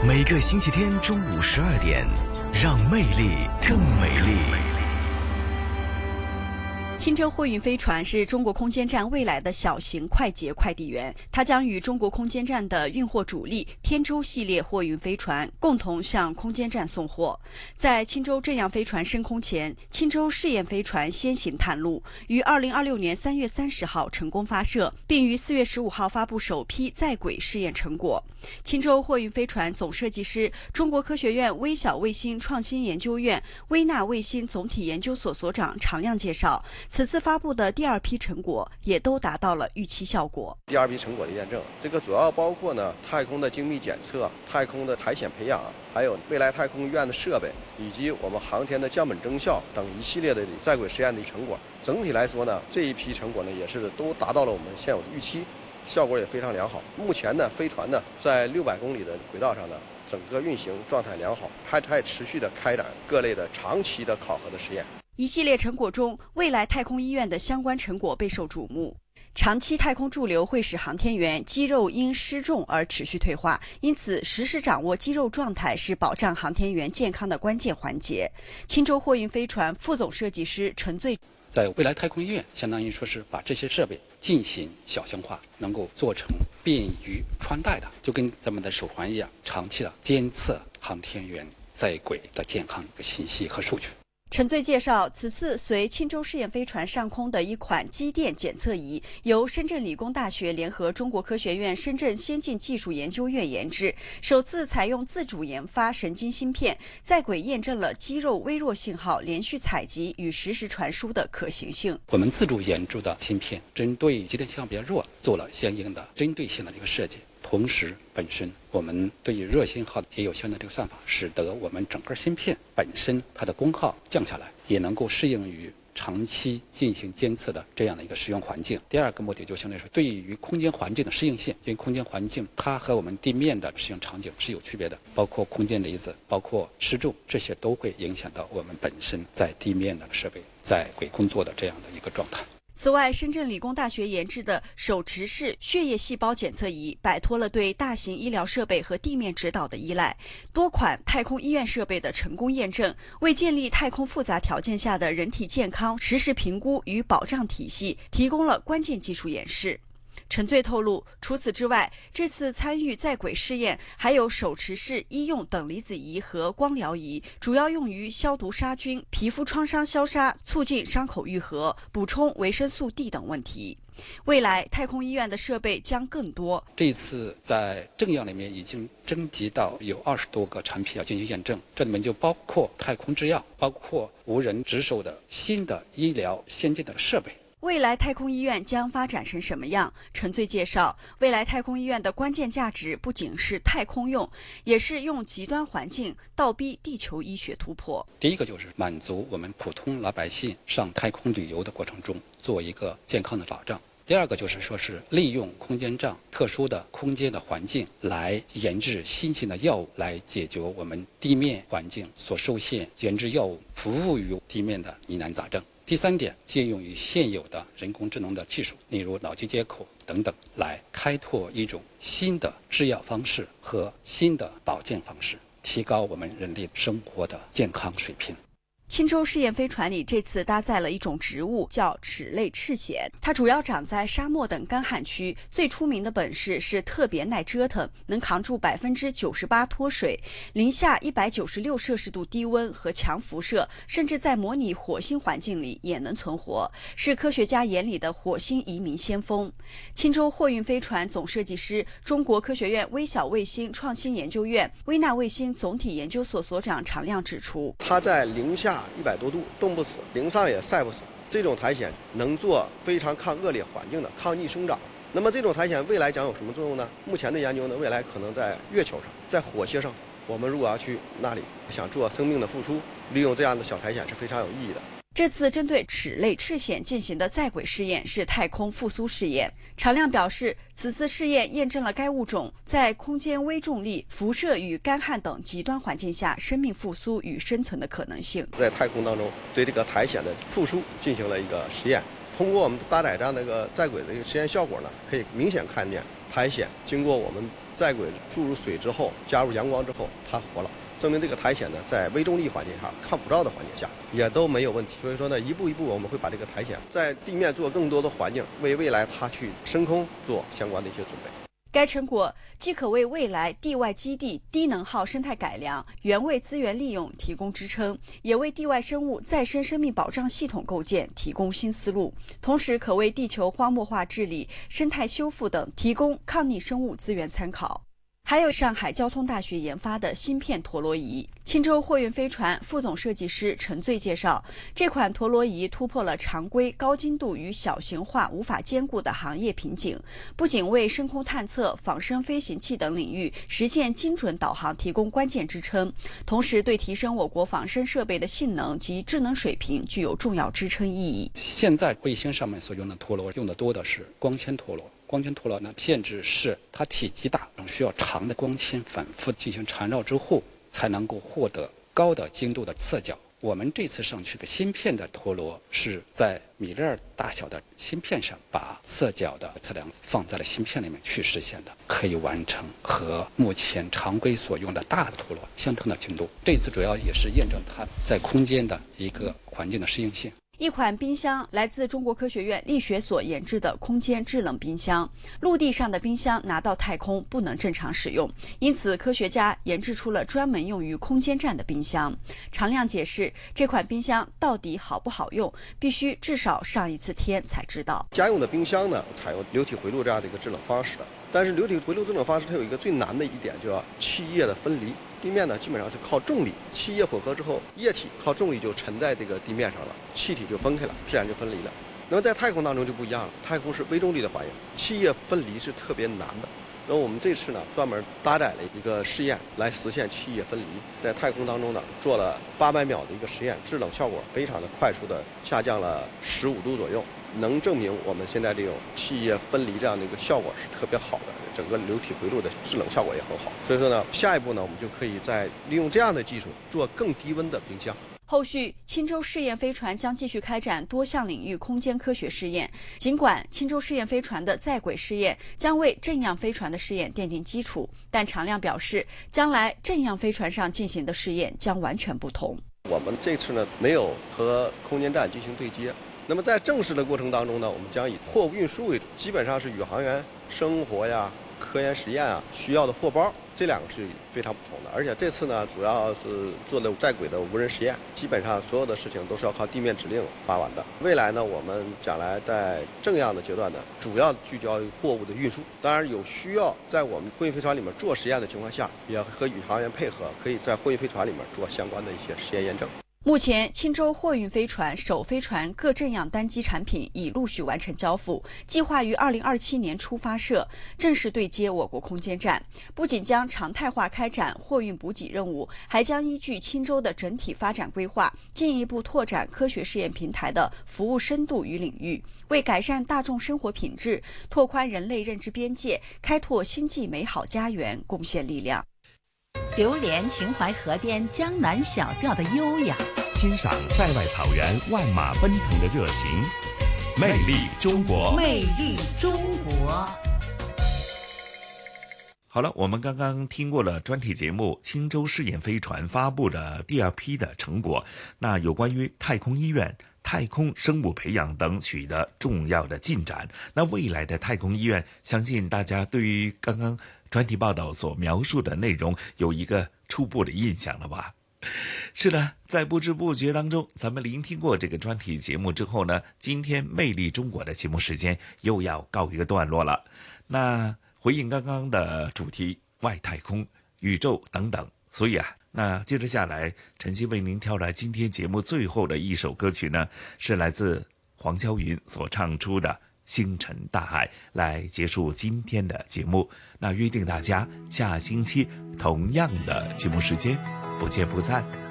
每个星期天中午12点，让魅力更美丽。 轻舟货运飞船是中国空间站未来的小型快捷快递员，它将与中国空间站的运货主力天舟系列货运飞船共同向空间站送货。在轻舟这样飞船升空前，轻舟试验飞船先行探路，于2026年3月30号成功发射，并于4月15号发布首批在轨试验成果。轻舟货运飞船总设计师、中国科学院微小卫星创新研究院微纳卫星总体研究所所长常亮介绍，此次发布的第二批成果也都达到了预期效果。 第二批成果的验证，这个主要包括太空的精密检测、太空的苔藓培养，还有未来太空医院的设备，以及我们航天的降本增效等一系列的在轨实验的成果。整体来说这一批成果也是都达到了我们现有的预期，效果也非常良好。目前飞船在600公里的轨道上整个运行状态良好，还持续的开展各类的长期的考核的实验。 一系列成果中，未来太空医院的相关成果备受瞩目。长期太空驻留会使航天员肌肉因失重而持续退化，因此实时掌握肌肉状态是保障航天员健康的关键环节。轻舟货运飞船副总设计师陈醉在未来太空医院，相当于说是把这些设备进行小型化，能够做成便于穿戴的，就跟咱们的手环一样，长期的监测航天员在轨的健康信息和数据。 陈醉介绍，此次随轻舟试验飞船上空的一款肌电检测仪，由深圳理工大学联合中国科学院深圳先进技术研究院研制，首次采用自主研发神经芯片，在轨验证了肌肉微弱信号连续采集与实时传输的可行性。 我们自主研制的芯片，针对肌电信号比较弱，做了相应的针对性的这个设计。同时，本身我们对于热信号也有相应的这个算法，使得我们整个芯片本身它的功耗降下来，也能够适应于长期进行监测的这样的一个使用环境。第二个目的就相对来说，对于空间环境的适应性，因为空间环境它和我们地面的适应场景是有区别的，包括空间离子，包括失重，这些都会影响到我们本身在地面的设备在轨工作的这样的一个状态。 此外，深圳理工大学研制的手持式血液细胞检测仪摆脱了对大型医疗设备和地面指导的依赖，多款太空医院设备的成功验证，为建立太空复杂条件下的人体健康实时评估与保障体系提供了关键技术演示。陈醉透露，除此之外，这次参与在轨试验还有手持式医用等离子仪和光疗仪，主要用于消毒杀菌、皮肤创伤消杀、促进伤口愈合、补充维生素 D 等问题。未来太空医院的设备将更多。 这次在政要里面已经征集到有20多个产品要进行验证，这里面就包括太空制药，包括无人值守的新的医疗先进的设备。 未来太空医院将发展成什么样？陈醉介绍，未来太空医院的关键价值不仅是太空用，也是用极端环境倒逼地球医学突破。 第一个就是满足我们普通老百姓上太空旅游的过程中做一个健康的保障。第二个就是说是利用空间站特殊的空间的环境来研制新型的药物，来解决我们地面环境所受限研制药物服务于地面的疑难杂症。第三点，借用于现有的人工智能的技术，例如脑机接口等等，来开拓一种新的制药方式和新的保健方式，提高我们人类生活的健康水平。 轻舟试验飞船里这次搭载了一种植物，叫齿类赤藓，它主要长在沙漠等干旱区，最出名的本事是特别耐折腾，能扛住98%脱水，零下196摄氏度低温和强辐射，甚至在模拟火星环境里也能存活，是科学家眼里的火星移民先锋。轻舟货运飞船总设计师、中国科学院微小卫星创新研究院微纳卫星总体研究所所长常亮指出， 它在零下100多度冻不死，零上也晒不死，这种苔藓能做非常抗恶劣环境的抗逆生长。那么这种苔藓未来将有什么作用呢？目前的研究呢，未来可能在月球上，在火星上，我们如果要去那里想做生命的复苏，利用这样的小苔藓是非常有意义的。 这次针对齿类赤藓进行的在轨试验是太空复苏试验。常亮表示，此次试验验证了该物种在空间微重力、辐射与干旱等极端环境下生命复苏与生存的可能性。 在太空当中，对这个苔藓的复苏进行了一个实验。通过我们搭载这样的一个在轨的一个实验效果呢，可以明显看见苔藓经过我们在轨注入水之后，加入阳光之后，它活了。证明这个苔藓呢，在微重力环境下、抗辐照的环境下也都没有问题。所以说呢，一步一步我们会把这个苔藓在地面做更多的环境，为未来它去升空做相关的一些准备。 该成果既可为未来地外基地低能耗生态改良、原位资源利用提供支撑，也为地外生物再生生命保障系统构建提供新思路，同时可为地球荒漠化治理、生态修复等提供抗逆生物资源参考。还有上海交通大学研发的芯片陀螺仪。青州货运飞船副总设计师陈醉介绍，这款陀螺仪突破了常规高精度与小型化无法兼顾的行业瓶颈，不仅为深空探测、仿生飞行器等领域实现精准导航提供关键支撑，同时对提升我国仿生设备的性能及智能水平具有重要支撑意义。 现在卫星上面所用的陀螺用的多的是光纤陀螺。光纤陀螺呢，限制是它体积大，需要长的光纤反复进行缠绕之后，才能够获得高的精度的测角。我们这次上去的芯片的陀螺是在米粒大小的芯片上，把测角的测量放在了芯片里面去实现的，可以完成和目前常规所用的大的陀螺相同的精度。这次主要也是验证它在空间的一个环境的适应性。 一款冰箱来自中国科学院力学所研制的空间制冷冰箱。陆地上的冰箱拿到太空不能正常使用，因此科学家研制出了专门用于空间站的冰箱。常亮解释，这款冰箱到底好不好用，必须至少上一次天才知道。 家用的冰箱呢，采用流体回路这样的一个制冷方式的，但是流体回路制冷方式它有一个最难的一点，叫气液的分离。地面呢基本上是靠重力，气液混合之后，液体靠重力就沉在这个地面上了，气体就分开了，自然就分离了。那么在太空当中就不一样了，太空是微重力的环境，气液分离是特别难的。那我们这次呢，专门搭载了一个试验来实现气液分离，在太空当中呢做了800秒的一个实验，制冷效果非常的快速的下降了15度左右，能证明我们现在这种气液分离这样的一个效果是特别好的，整个流体回路的制冷效果也很好。所以说呢，下一步呢，我们就可以再利用这样的技术做更低温的冰箱。 后续，青州试验飞船将继续开展多项领域空间科学试验。尽管青州试验飞船的在轨试验将为正样飞船的试验奠定基础，但常亮表示，将来正样飞船上进行的试验将完全不同。 我们这次呢，没有和空间站进行对接。那么在正式的过程当中呢，我们将以货物运输为主，基本上是宇航员生活呀、科研实验啊需要的货包，这两个是非常不同的。而且这次呢，主要是做的在轨的无人实验，基本上所有的事情都是要靠地面指令发完的。未来呢，我们将来在正样的阶段呢，主要聚焦于货物的运输。当然有需要在我们货运飞船里面做实验的情况下，也和宇航员配合，可以在货运飞船里面做相关的一些实验验证。 目前，青州货运飞船、首飞船各正样单机产品已陆续完成交付，计划于2027年初发射，正式对接我国空间站。不仅将常态化开展货运补给任务，还将依据青州的整体发展规划，进一步拓展科学试验平台的服务深度与领域，为改善大众生活品质、拓宽人类认知边界、开拓星际美好家园贡献力量。 流连秦淮河边江南小调的优雅， 欣赏塞外草原万马奔腾的热情，魅力中国， 魅力中国。 好了，我们刚刚听过了专题节目青州试验飞船发布的第2批的成果，那有关于太空医院、太空生物培养等取得重要的进展。那未来的太空医院，相信大家对于刚刚专题报道所描述的内容有一个初步的印象了吧？是的，在不知不觉当中，咱们聆听过这个专题节目之后呢，今天魅力中国的节目时间又要告一个段落了。那回应刚刚的主题，外太空、宇宙等等，所以那接着下来，晨曦为您挑来今天节目最后的一首歌曲呢，是来自黄霄云所唱出的《星辰大海》，来结束今天的节目。那约定大家下星期同样的节目时间不见不散。